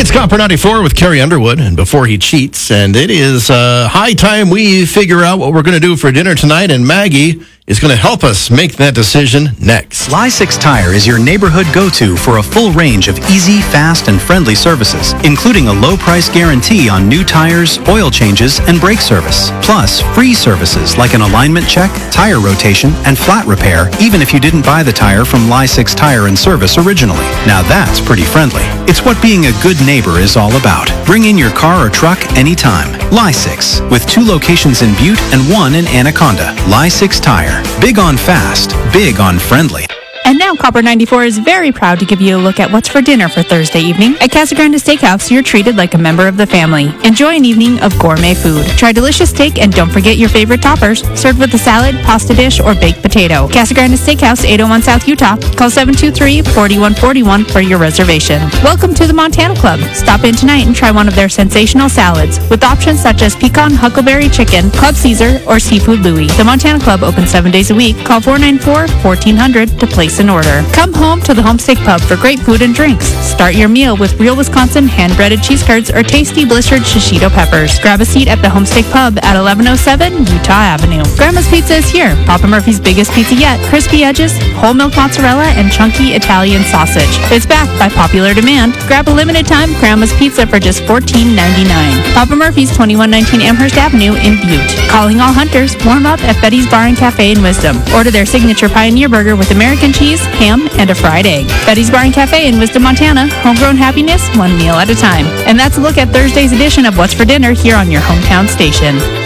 It's Copper 94 with Carrie Underwood and Before He Cheats. And it is high time we figure out what we're going to do for dinner tonight. And Maggie is going to help us make that decision next. Ly6 Tire is your neighborhood go-to for a full range of easy, fast, and friendly services, including a low price guarantee on new tires, oil changes, and brake service. Plus, free services like an alignment check, tire rotation, and flat repair, even if you didn't buy the tire from Ly6 Tire and Service originally. Now that's pretty friendly. It's what being a good neighbor is all about. Bring in your car or truck anytime. Ly6, with 2 locations in Butte and 1 in Anaconda. Ly6 Tire. Big on fast, big on friendly. And now Copper 94 is very proud to give you a look at what's for dinner for Thursday evening. At Casa Grande Steakhouse, you're treated like a member of the family. Enjoy an evening of gourmet food. Try delicious steak and don't forget your favorite toppers. Served with a salad, pasta dish, or baked potato. Casa Grande Steakhouse, 801 South Utah. Call 723-4141 for your reservation. Welcome to the Montana Club. Stop in tonight and try one of their sensational salads with options such as pecan huckleberry chicken, Club Caesar, or seafood Louie. The Montana Club opens 7 days a week. Call 494-1400 to place an order. Come home to the Homesteak Pub for great food and drinks. Start your meal with real Wisconsin hand-breaded cheese curds or tasty blistered shishito peppers. Grab a seat at the Homesteak Pub at 1107 Utah Avenue. Grandma's Pizza is here. Papa Murphy's biggest pizza yet. Crispy edges, whole milk mozzarella, and chunky Italian sausage. It's back by popular demand. Grab a limited time Grandma's Pizza for just $14.99. Papa Murphy's, 2119 Amherst Avenue in Butte. Calling all hunters, warm up at Betty's Bar and Cafe in Wisdom. Order their signature Pioneer Burger with American cheese, ham, and a fried egg. Betty's Bar and Cafe in Wisdom, Montana. Homegrown happiness, one meal at a time. And that's a look at Thursday's edition of What's for Dinner here on your hometown station.